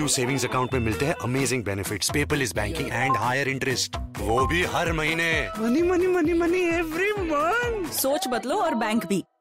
PSU savings account में मिलते हैं amazing benefits, paperless banking and higher interest, वो भी हर महीने। Money money money money every month. सोच बदलो और बैंक भी।